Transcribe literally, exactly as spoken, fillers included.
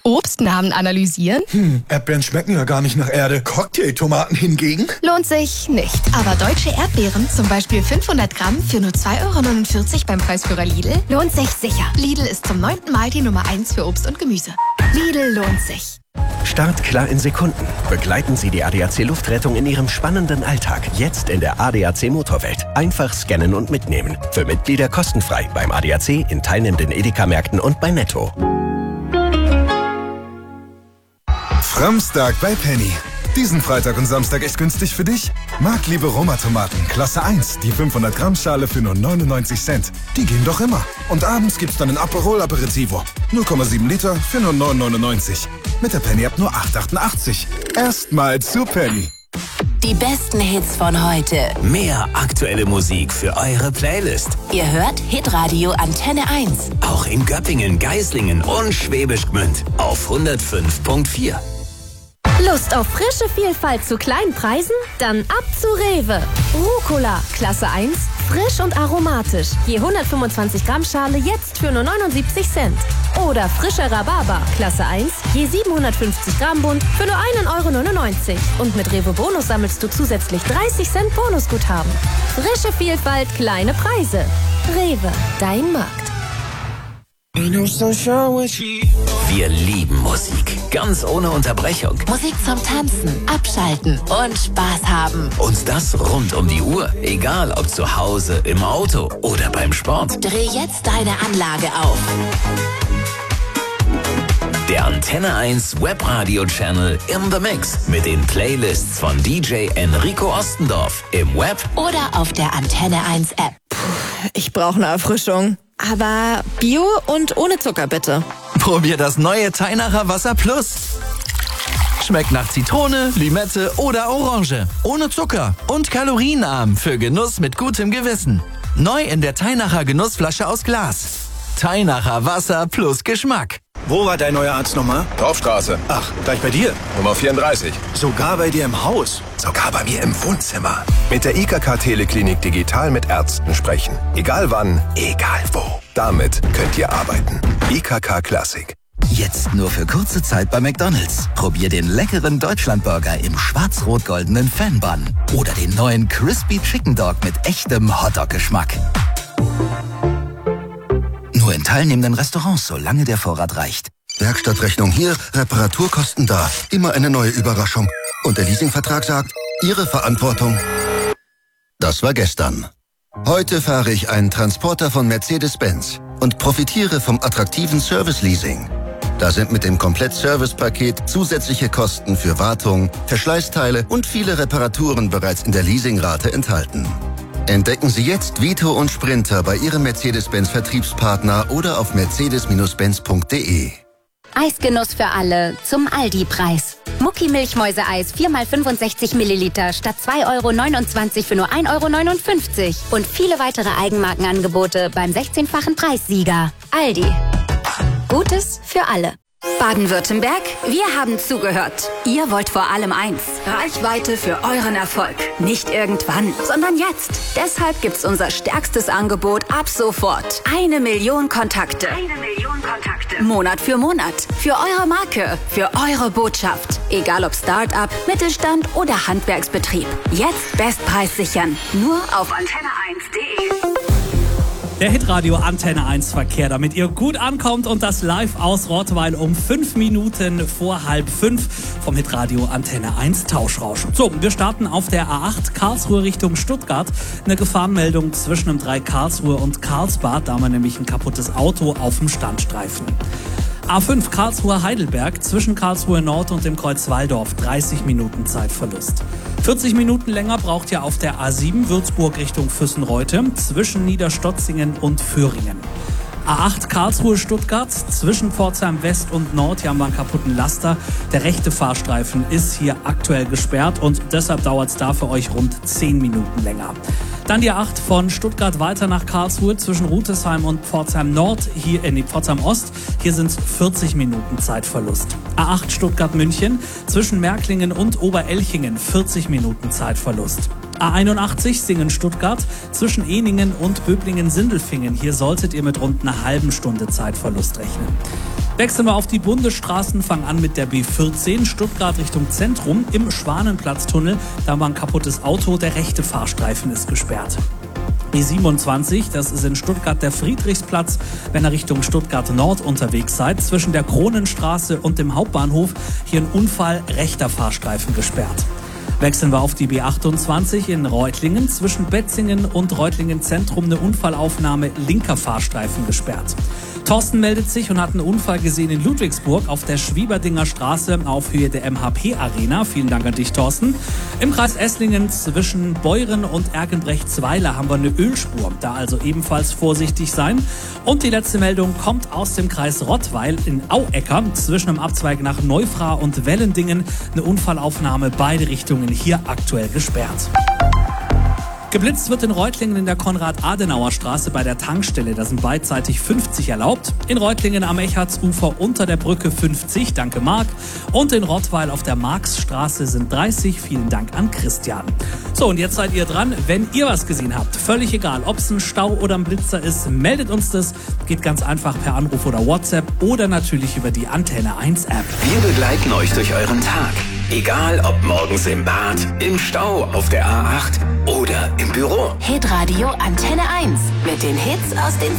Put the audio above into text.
Obstnamen analysieren? Hm, Erdbeeren schmecken ja gar nicht nach Erde. Cocktailtomaten hingegen? Lohnt sich nicht. Aber deutsche Erdbeeren, zum Beispiel fünfhundert Gramm für nur zwei Euro neunundvierzig beim Preisführer Lidl, lohnt sich sicher. Lidl ist zum neunten Mal die Nummer eins für Obst und Gemüse. Lidl lohnt sich. Start klar in Sekunden. Begleiten Sie die A D A C Luftrettung in Ihrem spannenden Alltag. Jetzt in der A D A C Motorwelt. Einfach scannen und mitnehmen. Für Mitglieder kostenfrei beim A D A C, in teilnehmenden Edeka-Märkten und bei Netto. Samstag bei Penny. Diesen Freitag und Samstag echt günstig für dich? Marktliebe Roma-Tomaten, Klasse eins, die fünfhundert Gramm Schale für nur neunundneunzig Cent. Die gehen doch immer. Und abends gibt's dann ein Aperol Aperitivo. null Komma sieben Liter für nur neun neunundneunzig. Mit der Penny-App nur acht achtundachtzig. Erstmal zu Penny. Die besten Hits von heute. Mehr aktuelle Musik für eure Playlist. Ihr hört Hitradio Antenne eins. Auch in Göppingen, Geislingen und Schwäbisch Gmünd auf hundertfünf Komma vier. Lust auf frische Vielfalt zu kleinen Preisen? Dann ab zu Rewe. Rucola, Klasse eins, frisch und aromatisch. Je hundertfünfundzwanzig Gramm Schale jetzt für nur neunundsiebzig Cent. Oder frischer Rhabarber, Klasse eins, je siebenhundertfünfzig Gramm Bund für nur ein Euro neunundneunzig. Und mit Rewe Bonus sammelst du zusätzlich dreißig Cent Bonusguthaben. Frische Vielfalt, kleine Preise. Rewe, dein Markt. Wir lieben Musik, ganz ohne Unterbrechung. Musik zum Tanzen, Abschalten und Spaß haben. Und das rund um die Uhr, egal ob zu Hause, im Auto oder beim Sport. Dreh jetzt deine Anlage auf. Der Antenne eins Webradio-Channel in the Mix mit den Playlists von D J Enrico Ostendorf im Web oder auf der Antenne eins App. Ich brauche eine Erfrischung. Aber Bio und ohne Zucker, bitte. Probier das neue Teinacher Wasser Plus. Schmeckt nach Zitrone, Limette oder Orange. Ohne Zucker und kalorienarm für Genuss mit gutem Gewissen. Neu in der Teinacher Genussflasche aus Glas. Teinacher Wasser plus Geschmack. Wo war dein neuer Arzt nochmal? Dorfstraße. Ach, gleich bei dir? Nummer vierunddreißig. Sogar bei dir im Haus? Sogar bei mir im Wohnzimmer. Mit der I K K Teleklinik digital mit Ärzten sprechen. Egal wann, egal wo. Damit könnt ihr arbeiten. I K K Classic. Jetzt nur für kurze Zeit bei McDonald's. Probier den leckeren Deutschlandburger im schwarz-rot-goldenen Fan-Bun. Oder den neuen Crispy Chicken Dog mit echtem Hotdog-Geschmack. Nur in teilnehmenden Restaurants, solange der Vorrat reicht. Werkstattrechnung hier, Reparaturkosten da. Immer eine neue Überraschung. Und der Leasingvertrag sagt, Ihre Verantwortung. Das war gestern. Heute fahre ich einen Transporter von Mercedes-Benz und profitiere vom attraktiven Service-Leasing. Da sind mit dem Komplett-Service-Paket zusätzliche Kosten für Wartung, Verschleißteile und viele Reparaturen bereits in der Leasingrate enthalten. Entdecken Sie jetzt Vito und Sprinter bei Ihrem Mercedes-Benz-Vertriebspartner oder auf mercedes Benz punkt de. Eisgenuss für alle zum Aldi-Preis. Mucki Milchmäuse-Eis vier mal fünfundsechzig Milliliter statt zwei Euro neunundzwanzig für nur ein Euro neunundfünfzig. Und viele weitere Eigenmarkenangebote beim sechzehnfachen Preissieger. Aldi. Gutes für alle. Baden-Württemberg, wir haben zugehört. Ihr wollt vor allem eins: Reichweite für euren Erfolg. Nicht irgendwann, sondern jetzt. Deshalb gibt's unser stärkstes Angebot ab sofort. Eine Million Kontakte. Eine Million Kontakte. Monat für Monat. Für eure Marke. Für eure Botschaft. Egal ob Start-up, Mittelstand oder Handwerksbetrieb. Jetzt Bestpreis sichern. Nur auf antenne eins punkt de. Der Hitradio Antenne eins Verkehr, damit ihr gut ankommt und das live aus Rottweil um fünf Minuten vor halb fünf vom Hitradio Antenne eins Tauschrauschen. So, wir starten auf der A acht Karlsruhe Richtung Stuttgart. Eine Gefahrenmeldung zwischen dem drei Karlsruhe und Karlsbad, da haben wir nämlich ein kaputtes Auto auf dem Standstreifen. A fünf Karlsruhe Heidelberg zwischen Karlsruhe Nord und dem Kreuz Walldorf, dreißig Minuten Zeitverlust. vierzig Minuten länger braucht ihr auf der A sieben Würzburg Richtung Füssenreute zwischen Niederstotzingen und Föhringen. A acht Karlsruhe Stuttgart zwischen Pforzheim West und Nord, hier haben wir einen kaputten Laster. Der rechte Fahrstreifen ist hier aktuell gesperrt und deshalb dauert es da für euch rund zehn Minuten länger. Dann die A acht von Stuttgart weiter nach Karlsruhe zwischen Rutesheim und Pforzheim Nord, hier in Pforzheim Ost. Hier sind es vierzig Minuten Zeitverlust. A acht Stuttgart München zwischen Märklingen und Oberelchingen, vierzig Minuten Zeitverlust. A einundachtzig Singen Stuttgart zwischen Eningen und Böblingen Sindelfingen. Hier solltet ihr mit rund einer halben Stunde Zeitverlust rechnen. Wechseln wir auf die Bundesstraßen, fangen an mit der B vierzehn, Stuttgart Richtung Zentrum. Im Schwanenplatztunnel, da war ein kaputtes Auto, der rechte Fahrstreifen ist gesperrt. B siebenundzwanzig, das ist in Stuttgart der Friedrichsplatz, wenn ihr Richtung Stuttgart Nord unterwegs seid. Zwischen der Kronenstraße und dem Hauptbahnhof hier ein Unfall, rechter Fahrstreifen gesperrt. Wechseln wir auf die B achtundzwanzig in Reutlingen. Zwischen Betzingen und Reutlingen Zentrum eine Unfallaufnahme, linker Fahrstreifen gesperrt. Thorsten meldet sich und hat einen Unfall gesehen in Ludwigsburg auf der Schwieberdinger Straße auf Höhe der M H P Arena. Vielen Dank an dich, Thorsten. Im Kreis Esslingen zwischen Beuren und Ergenbrechtsweiler haben wir eine Ölspur. Da also ebenfalls vorsichtig sein. Und die letzte Meldung kommt aus dem Kreis Rottweil in Auecker. Zwischen dem Abzweig nach Neufra und Wellendingen eine Unfallaufnahme, beide Richtungen hier aktuell gesperrt. Geblitzt wird in Reutlingen in der Konrad-Adenauer-Straße bei der Tankstelle. Da sind beidseitig fünfzig erlaubt. In Reutlingen am Echartsufer unter der Brücke fünfzig, danke Marc. Und in Rottweil auf der Marxstraße sind dreißig, vielen Dank an Christian. So, und jetzt seid ihr dran. Wenn ihr was gesehen habt, völlig egal, ob es ein Stau oder ein Blitzer ist, meldet uns das. Geht ganz einfach per Anruf oder WhatsApp oder natürlich über die Antenne eins App. Wir begleiten euch durch euren Tag. Egal ob morgens im Bad, im Stau, auf der A acht oder im Büro. Hitradio Antenne eins mit den Hits aus den